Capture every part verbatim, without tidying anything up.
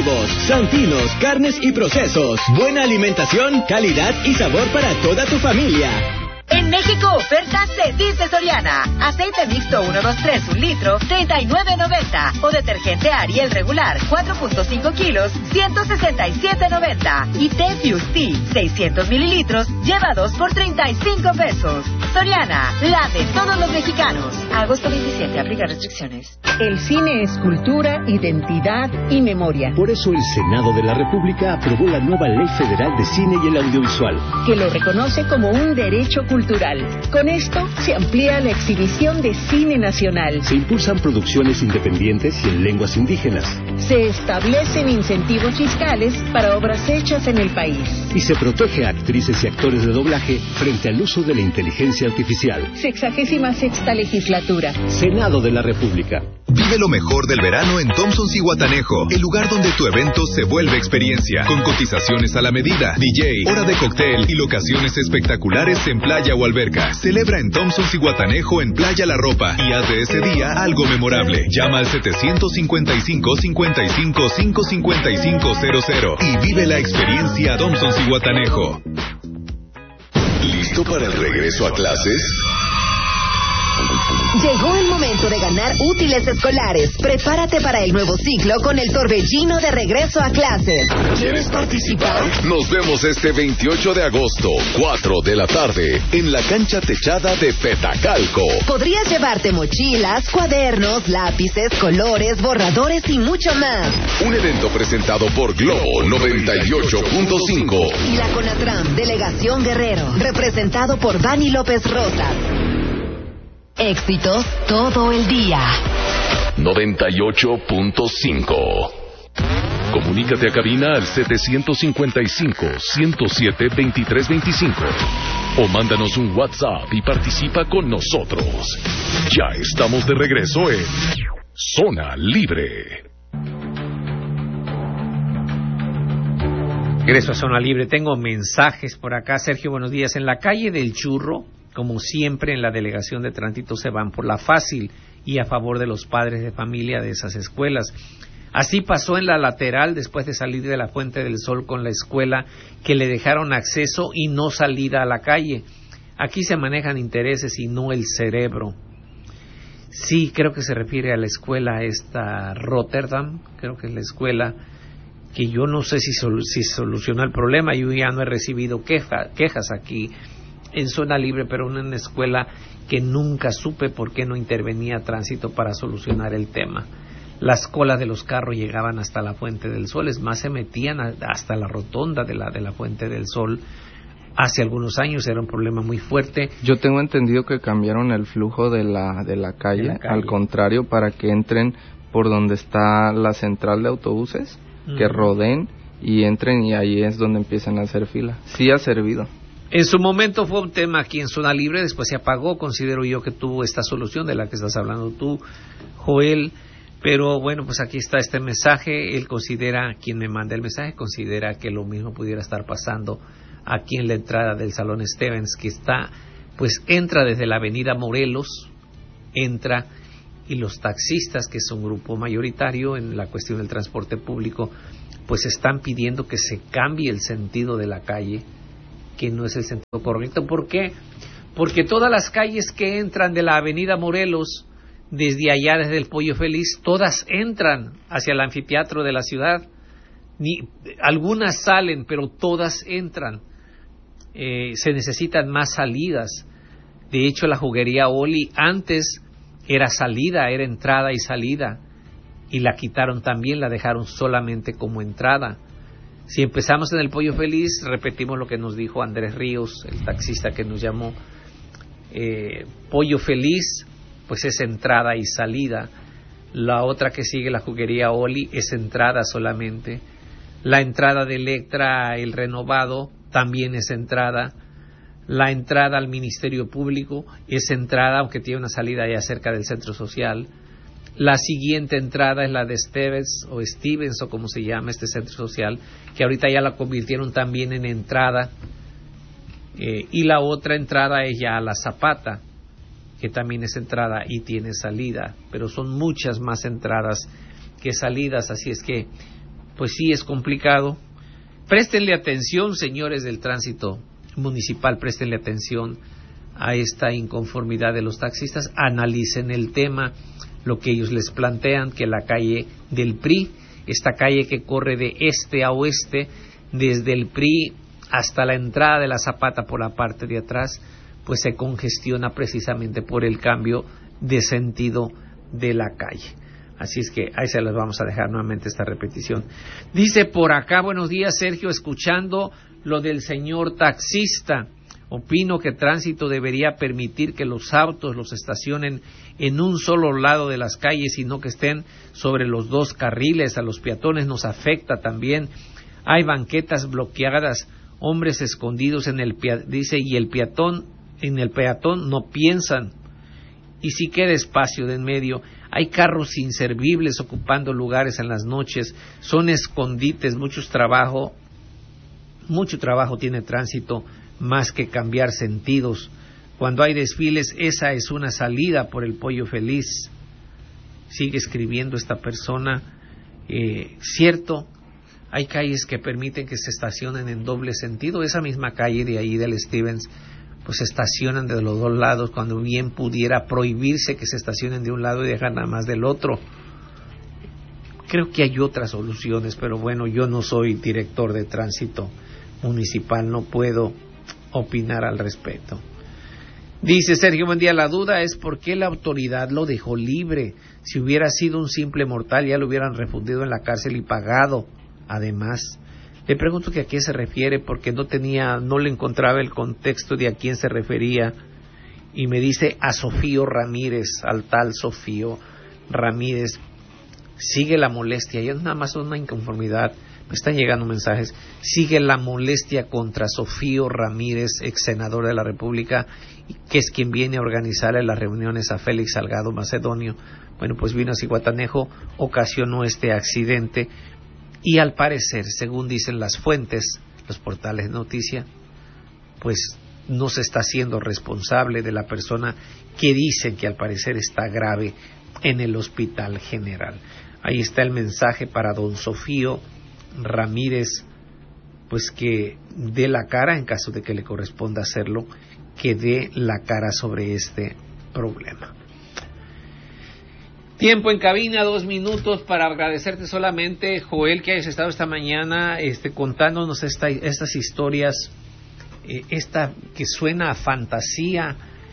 Huevos, Santinos, carnes y procesos. Buena alimentación, calidad y sabor para toda tu familia. En México, ofertas se dice Soriana. Aceite mixto uno dos tres, un litro, treinta y nueve noventa. O detergente Ariel regular, cuatro punto cinco kilos, ciento sesenta y siete noventa. Y té Fuse seiscientos mililitros, lleva dos por treinta y cinco pesos. Soriana, la de todos los mexicanos. Agosto veintisiete, aplica restricciones. El cine es cultura, identidad y memoria. Por eso el Senado de la República aprobó la nueva Ley Federal de Cine y el Audiovisual, que lo reconoce como un derecho cultural. Con esto se amplía la exhibición de cine nacional. Se impulsan producciones independientes y en lenguas indígenas. Se establecen incentivos fiscales para obras hechas en el país. Y se protege a actrices y actores de doblaje frente al uso de la inteligencia artificial. Sexagésima sexta legislatura. Senado de la República. Vive lo mejor del verano en Thompson's Iguatanejo, el lugar donde tu evento se vuelve experiencia, con cotizaciones a la medida, D J, hora de cóctel y locaciones espectaculares en playa o alberca. Celebra en Thompson's Iguatanejo en Playa La Ropa y haz de ese día algo memorable. Llama al setecientos cincuenta y cinco, cincuenta y cinco, quinientos cincuenta y cinco cero cero y vive la experiencia Thompson's Iguatanejo. ¿Listo para el regreso a clases? Llegó el momento de ganar útiles escolares. Prepárate para el nuevo ciclo con el torbellino de regreso a clases. ¿Quieres participar? Nos vemos este veintiocho de agosto, cuatro de la tarde, en la cancha techada de Petacalco. Podrías llevarte mochilas, cuadernos, lápices, colores, borradores y mucho más. Un evento presentado por Globo noventa y ocho punto cinco. Y la CONATRAM, Delegación Guerrero, representado por Dani López Rosas. Éxitos todo el día. noventa y ocho punto cinco. Comunícate a cabina al setecientos cincuenta y cinco, ciento siete, veintitrés veinticinco. O mándanos un WhatsApp y participa con nosotros. Ya estamos de regreso en Zona Libre. Regreso a Zona Libre. Tengo mensajes por acá. Sergio, buenos días. En la calle del Churro, como siempre en la delegación de tránsito, se van por la fácil y a favor de los padres de familia de esas escuelas. Así pasó en la lateral después de salir de la Fuente del Sol con la escuela, que le dejaron acceso y no salida a la calle. Aquí se manejan intereses y no el cerebro. Sí, creo que se refiere a la escuela esta Rotterdam, creo que es la escuela que yo no sé si, sol- si solucionó el problema. Yo ya no he recibido queja, quejas aquí en Zona Libre, pero una escuela que nunca supe por qué no intervenía tránsito para solucionar el tema. Las colas de los carros llegaban hasta la Fuente del Sol, es más, se metían a, hasta la rotonda de la, de la Fuente del Sol. Hace algunos años era un problema muy fuerte. Yo tengo entendido que cambiaron el flujo de la, de la calle, de la calle. Al contrario, para que entren por donde está la central de autobuses, mm. que rodeen y entren, y ahí es donde empiezan a hacer fila. Sí ha servido. En su momento fue un tema aquí en Zona Libre, después se apagó. Considero yo que tuvo esta solución de la que estás hablando tú, Joel, pero bueno, pues aquí está este mensaje. Él considera, quien me manda el mensaje, considera que lo mismo pudiera estar pasando aquí en la entrada del Salón Stevens, que está, pues entra desde la avenida Morelos, entra, y los taxistas, que es un grupo mayoritario en la cuestión del transporte público, pues están pidiendo que se cambie el sentido de la calle, que no es el sentido correcto. ¿Por qué? Porque todas las calles que entran de la avenida Morelos, desde allá, desde el Pollo Feliz, todas entran hacia el anfiteatro de la ciudad. Ni, algunas salen, pero todas entran. Eh, se necesitan más salidas. De hecho, la juguería Oli antes era salida, era entrada y salida, y la quitaron también, la dejaron solamente como entrada. Si empezamos en el Pollo Feliz, repetimos lo que nos dijo Andrés Ríos, el taxista que nos llamó. Eh, Pollo Feliz, pues es entrada y salida. La otra que sigue, la juguería Oli, es entrada solamente. La entrada de Electra, el renovado, también es entrada. La entrada al Ministerio Público es entrada, aunque tiene una salida ya cerca del Centro Social. La siguiente entrada es la de Stevens o Stevens o como se llama este centro social, que ahorita ya la convirtieron también en entrada. Eh, y la otra entrada es ya la Zapata, que también es entrada y tiene salida, pero son muchas más entradas que salidas, así es que pues sí es complicado. Préstenle atención, señores del tránsito municipal, préstenle atención a esta inconformidad de los taxistas, analicen el tema, lo que ellos les plantean, que la calle del P R I, esta calle que corre de este a oeste, desde el P R I hasta la entrada de la Zapata por la parte de atrás, pues se congestiona precisamente por el cambio de sentido de la calle. Así es que ahí se las vamos a dejar nuevamente esta repetición. Dice por acá, buenos días Sergio, escuchando lo del señor taxista. Opino que tránsito debería permitir que los autos los estacionen en un solo lado de las calles y no que estén sobre los dos carriles. A los peatones nos afecta también. Hay banquetas bloqueadas, hombres escondidos en el pea- dice y el peatón en el peatón no piensan. Y si queda espacio de en medio, hay carros inservibles ocupando lugares en las noches, son escondites, mucho trabajo, mucho trabajo tiene tránsito más que cambiar sentidos. Cuando hay desfiles, esa es una salida por el Pollo Feliz. Sigue escribiendo esta persona. Eh, cierto, hay calles que permiten que se estacionen en doble sentido. Esa misma calle de ahí del Stevens, pues se estacionan de los dos lados, cuando bien pudiera prohibirse que se estacionen de un lado y dejar nada más del otro. Creo que hay otras soluciones, pero bueno, yo no soy director de tránsito municipal, no puedo opinar al respecto. Dice Sergio, buen día, la duda es por qué la autoridad lo dejó libre. Si hubiera sido un simple mortal ya lo hubieran refundido en la cárcel y pagado. Además, le pregunto que a qué se refiere, porque no tenía, no le encontraba el contexto de a quién se refería, y me dice a Sofío Ramírez, al tal Sofío Ramírez. Sigue la molestia, ya no nada más una inconformidad, me están llegando mensajes, sigue la molestia contra Sofío Ramírez, ex senador de la República, que es quien viene a organizarle las reuniones a Félix Salgado Macedonio. Bueno, pues vino a Zihuatanejo, ocasionó este accidente, y al parecer, según dicen las fuentes, los portales de noticia, pues no se está haciendo responsable de la persona que dicen que al parecer está grave en el Hospital General. Ahí está el mensaje para don Sofío Ramírez, pues que dé la cara, en caso de que le corresponda hacerlo, que dé la cara sobre este problema. Tiempo en cabina, dos minutos para agradecerte solamente, Joel, que hayas estado esta mañana este, contándonos esta, estas historias, eh, esta que suena a fantasía,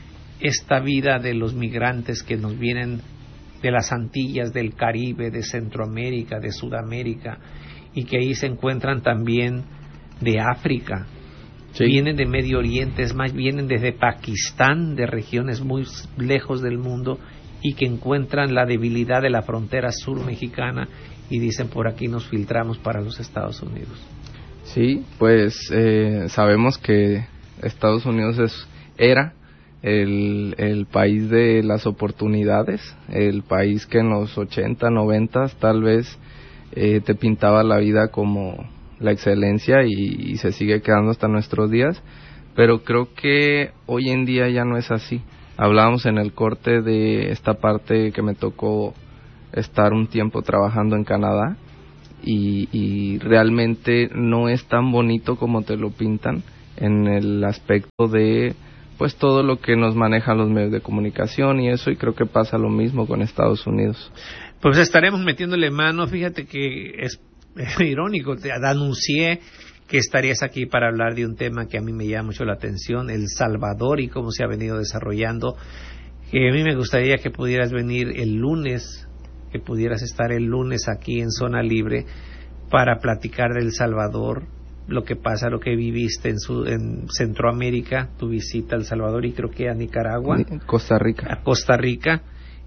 esta vida de los migrantes que nos vienen de las Antillas, del Caribe, de Centroamérica, de Sudamérica, y que ahí se encuentran también de África, sí. Vienen de Medio Oriente, es más, vienen desde Pakistán, de regiones muy lejos del mundo, y que encuentran la debilidad de la frontera sur mexicana y dicen por aquí nos filtramos para los Estados Unidos. Sí, pues eh, sabemos que Estados Unidos es, era el, el país de las oportunidades, el país que en los ochenta, noventa tal vez eh, te pintaba la vida como la excelencia y, y se sigue quedando hasta nuestros días, pero creo que hoy en día ya no es así. Hablábamos en el corte de esta parte que me tocó estar un tiempo trabajando en Canadá y, y realmente no es tan bonito como te lo pintan en el aspecto de pues todo lo que nos manejan los medios de comunicación y eso, y creo que pasa lo mismo con Estados Unidos. Pues estaremos metiéndole mano, fíjate que es, es irónico, te anuncié que estarías aquí para hablar de un tema que a mí me llama mucho la atención, El Salvador y cómo se ha venido desarrollando. Que a mí me gustaría que pudieras venir el lunes, que pudieras estar el lunes aquí en Zona Libre para platicar de El Salvador, lo que pasa, lo que viviste en, su, en Centroamérica, tu visita a El Salvador y creo que a Nicaragua, Costa Rica. A Costa Rica.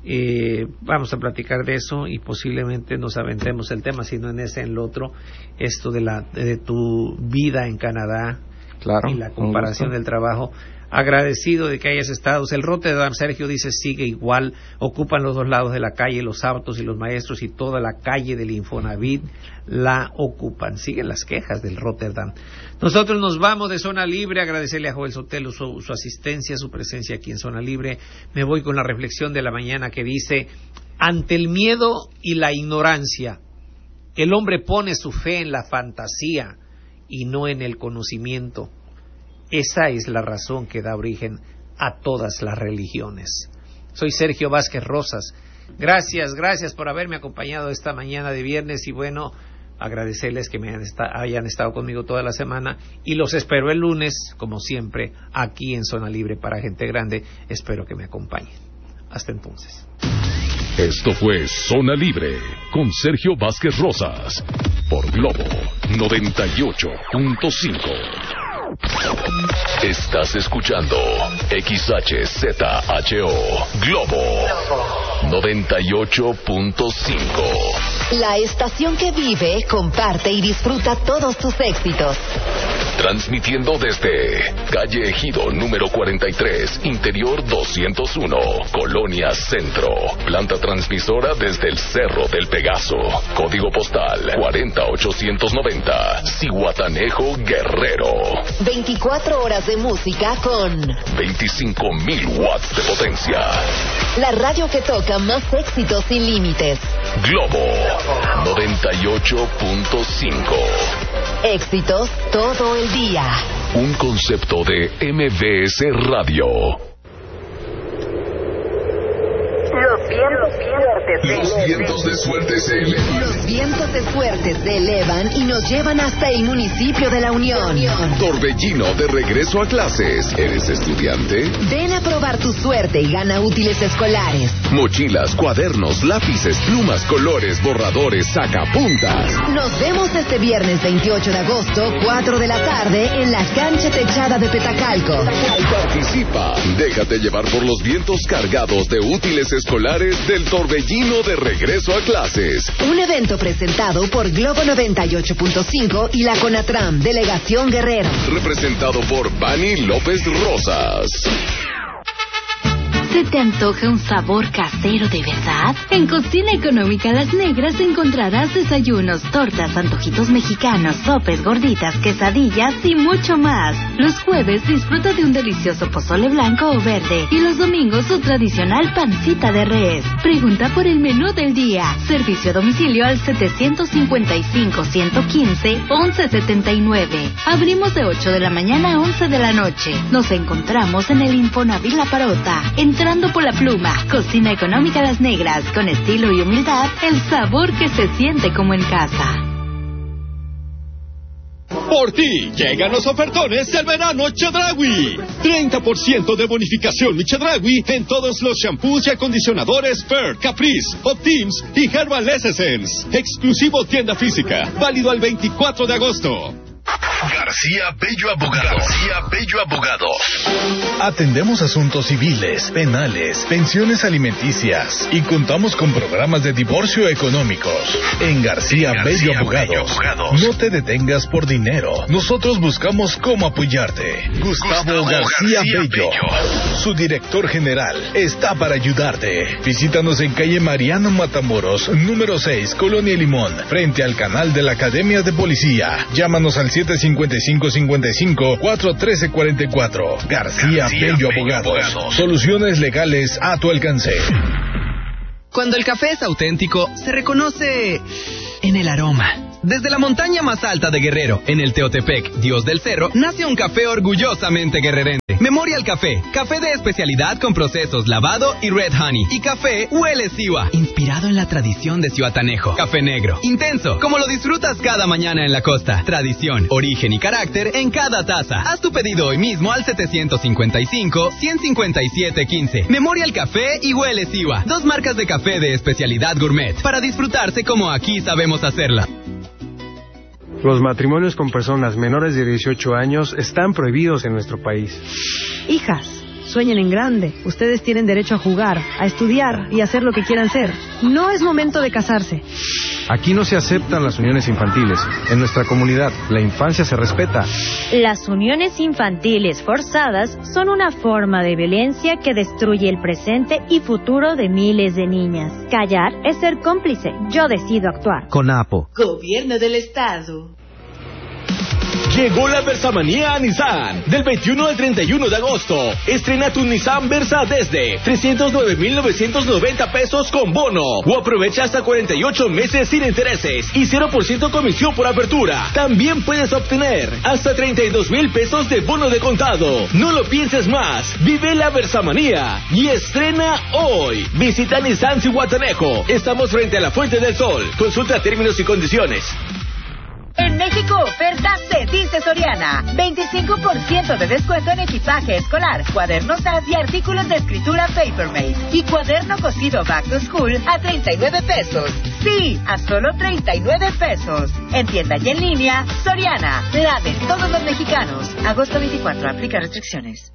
Eh, vamos a platicar de eso y posiblemente nos aventemos el tema, si no en ese, en el otro, esto de la de tu vida en Canadá, claro, y la comparación del trabajo. Agradecido de que hayas estado. El Rotterdam, Sergio dice, sigue igual, ocupan los dos lados de la calle, los autos y los maestros y toda la calle del Infonavit la ocupan. Siguen las quejas del Rotterdam. Nosotros nos vamos de Zona Libre, agradecerle a Joel Sotelo su, su asistencia, su presencia aquí en Zona Libre. Me voy con la reflexión de la mañana que dice, ante el miedo y la ignorancia, El hombre pone su fe en la fantasía y no en el conocimiento. Esa es la razón que da origen a todas las religiones. Soy Sergio Vázquez Rosas. Gracias, gracias por haberme acompañado esta mañana de viernes y bueno, agradecerles que me hayan estado conmigo toda la semana y los espero el lunes, como siempre, aquí en Zona Libre para Gente Grande. Espero que me acompañen. Hasta entonces. Esto fue Zona Libre con Sergio Vázquez Rosas por Globo noventa y ocho punto cinco. Estás escuchando X H Z H O Globo noventa y ocho punto cinco. La estación que vive, comparte y disfruta todos tus éxitos. Transmitiendo desde Calle Ejido número cuarenta y tres, Interior doscientos uno, Colonia Centro. Planta transmisora desde el Cerro del Pegaso. Código postal cuarenta ochocientos noventa, Zihuatanejo, Guerrero. veinticuatro horas de música con veinticinco mil watts de potencia. La radio que toca más éxitos sin límites. Globo noventa y ocho punto cinco. Éxitos todo el día. Un concepto de M V S Radio. Los vientos fuertes. Los vientos de suerte se elevan. Los vientos de suerte se elevan y nos llevan hasta el municipio de La Unión. Torbellino de regreso a clases. ¿Eres estudiante? Ven a probar tu suerte y gana útiles escolares. Mochilas, cuadernos, lápices, plumas, colores, borradores, sacapuntas. Nos vemos este viernes veintiocho de agosto, cuatro de la tarde, en la cancha techada de Petacalco. Participa. Déjate llevar por los vientos cargados de útiles escolares del Torbellino de regreso a clases. Un evento presentado por Globo noventa y ocho punto cinco y la CONATRAM, Delegación Guerrero. Representado por Bani López Rosas. ¿Se te antoja un sabor casero de verdad? En Cocina Económica Las Negras encontrarás desayunos, tortas, antojitos mexicanos, sopes, gorditas, quesadillas y mucho más. Los jueves disfruta de un delicioso pozole blanco o verde y los domingos su tradicional pancita de res. Pregunta por el menú del día. Servicio a domicilio al setecientos cincuenta y cinco, ciento quince, once setenta y nueve. Abrimos de ocho de la mañana a once de la noche. Nos encontramos en el Infonavit La Parota, entrando por la Pluma. Cocina Económica Las Negras, con estilo y humildad, el sabor que se siente como en casa. Por ti, llegan los ofertones del verano Chedraui. treinta por ciento de bonificación mi Chedraui en todos los shampoos y acondicionadores Fair, Caprice, Optims y Herbal Essence. Exclusivo tienda física, válido al veinticuatro de agosto. García Bello Abogado. García Bello Abogado. Atendemos asuntos civiles, penales, pensiones alimenticias y contamos con programas de divorcio económicos. En García, García Bello, Abogados, Bello Abogados, no te detengas por dinero. Nosotros buscamos cómo apoyarte. Gustavo, Gustavo García, García Bello, Bello, su director general, está para ayudarte. Visítanos en calle Mariano Matamoros, número seis, Colonia Limón, frente al canal de la Academia de Policía. Llámanos al siete cincuenta y cinco, cincuenta y cinco, cuatro trece, cuarenta y cuatro. García, García Bello, Bello Abogados. Abogados. Soluciones legales a tu alcance. Cuando el café es auténtico, se reconoce en el aroma. Desde la montaña más alta de Guerrero, en el Teotepec, Dios del Cerro, nace un café orgullosamente guerrerense. Memorial Café, café de especialidad con procesos lavado y red honey. Y café Huele Siwa, inspirado en la tradición de Zihuatanejo. Café negro, intenso, como lo disfrutas cada mañana en la costa. Tradición, origen y carácter en cada taza. Haz tu pedido hoy mismo al setecientos cincuenta y cinco, ciento cincuenta y siete, quince. Memorial Café y Huele Siwa, dos marcas de café de especialidad gourmet, para disfrutarse como aquí sabemos hacerla. Los matrimonios con personas menores de dieciocho años están prohibidos en nuestro país. Hijas, sueñen en grande. Ustedes tienen derecho a jugar, a estudiar y a hacer lo que quieran ser. No es momento de casarse. Aquí no se aceptan las uniones infantiles. En nuestra comunidad, la infancia se respeta. Las uniones infantiles forzadas son una forma de violencia que destruye el presente y futuro de miles de niñas. Callar es ser cómplice. Yo decido actuar. CONAPO. Gobierno del Estado. Llegó la Versamanía a Nissan. Del veintiuno al treinta y uno de agosto. Estrena tu Nissan Versa desde trescientos nueve mil novecientos noventa pesos con bono. O aprovecha hasta cuarenta y ocho meses sin intereses y cero por ciento comisión por apertura. También puedes obtener hasta treinta y dos mil pesos de bono de contado. No lo pienses más. Vive la Versamanía y estrena hoy. Visita Nissan Zihuatanejo. Estamos frente a la Fuente del Sol. Consulta términos y condiciones. En México, oferta se dice Soriana. veinticinco por ciento de descuento en equipaje escolar, cuadernos A S y artículos de escritura Papermate. Y cuaderno cosido Back to School a treinta y nueve pesos. Sí, a solo treinta y nueve pesos. En tienda y en línea, Soriana, la de todos los mexicanos. Agosto veinticuatro, aplica restricciones.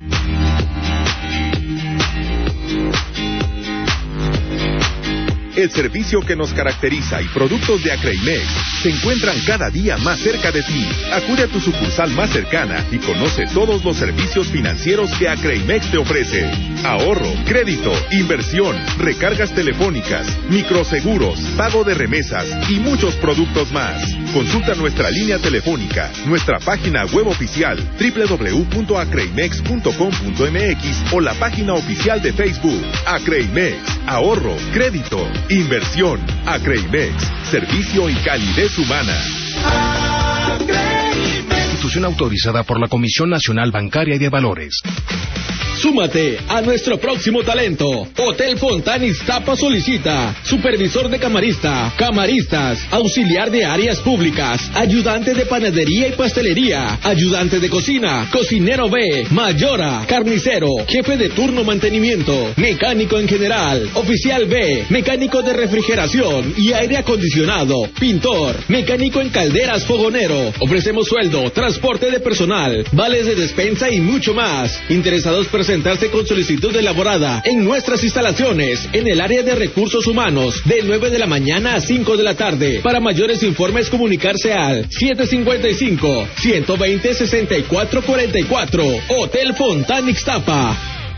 El servicio que nos caracteriza y productos de Acreimex se encuentran cada día más cerca de ti. Acude a tu sucursal más cercana y conoce todos los servicios financieros que Acreimex te ofrece. Ahorro, crédito, inversión, recargas telefónicas, microseguros, pago de remesas y muchos productos más. Consulta nuestra línea telefónica, nuestra página web oficial doble u doble u doble u punto acreimex punto com punto m x o la página oficial de Facebook. Acreimex, ahorro, crédito, inversión. Acreimex, servicio y calidez humana. Institución autorizada por la Comisión Nacional Bancaria y de Valores. Súmate a nuestro próximo talento. Hotel Fontana Iztapa solicita supervisor de camarista, camaristas, auxiliar de áreas públicas, ayudante de panadería y pastelería, ayudante de cocina, cocinero B, mayora, carnicero, jefe de turno mantenimiento, mecánico en general, oficial B, mecánico de refrigeración y aire acondicionado, pintor, mecánico en calderas, fogonero. Ofrecemos sueldo, transporte de personal, vales de despensa y mucho más. Interesados presentarse con solicitud elaborada en nuestras instalaciones en el área de recursos humanos de nueve de la mañana a cinco de la tarde. Para mayores informes comunicarse al siete cinco cinco, uno dos cero, seis cuatro cuatro cuatro. Hotel Fontana Ixtapa.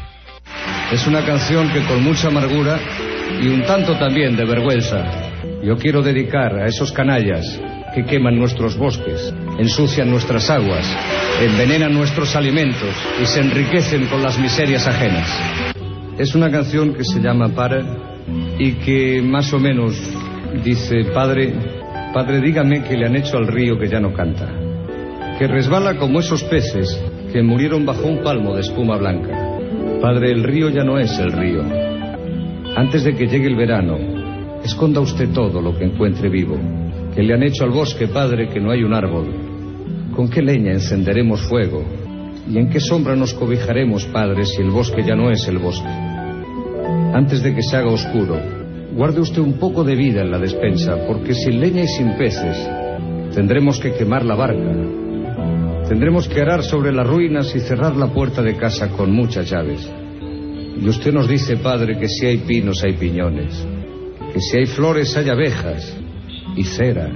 Es una canción que con mucha amargura y un tanto también de vergüenza yo quiero dedicar a esos canallas que queman nuestros bosques, ensucian nuestras aguas, envenenan nuestros alimentos y se enriquecen con las miserias ajenas. Es una canción que se llama Para y que más o menos dice: Padre, Padre, dígame qué le han hecho al río que ya no canta, que resbala como esos peces que murieron bajo un palmo de espuma blanca. Padre, el río ya no es el río. Antes de que llegue el verano, esconda usted todo lo que encuentre vivo. ¿Qué le han hecho al bosque, Padre, que no hay un árbol? ¿Con qué leña encenderemos fuego? ¿Y en qué sombra nos cobijaremos, Padre, si el bosque ya no es el bosque? Antes de que se haga oscuro, guarde usted un poco de vida en la despensa, porque sin leña y sin peces tendremos que quemar la barca. Tendremos que arar sobre las ruinas y cerrar la puerta de casa con muchas llaves. Y usted nos dice, Padre, que si hay pinos hay piñones, que si hay flores hay abejas y cera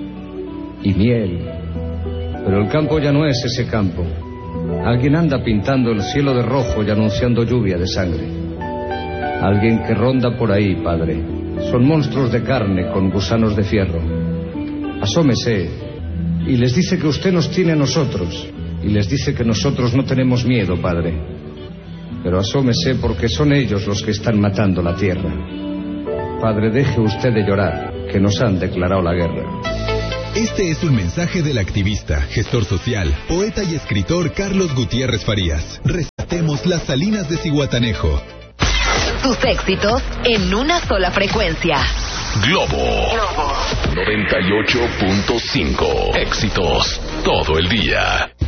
y miel. Pero el campo ya no es ese campo. Alguien anda pintando el cielo de rojo y anunciando lluvia de sangre. Alguien que ronda por ahí, Padre. Son monstruos de carne con gusanos de fierro. Asómese y les dice que usted nos tiene a nosotros, y les dice que nosotros no tenemos miedo, Padre. Pero asómese, porque son ellos los que están matando la tierra. Padre, deje usted de llorar, que nos han declarado la guerra. Este es un mensaje del activista, gestor social, poeta y escritor Carlos Gutiérrez Farías. Rescatemos las salinas de Zihuatanejo. Tus éxitos en una sola frecuencia. Globo noventa y ocho punto cinco. Éxitos todo el día.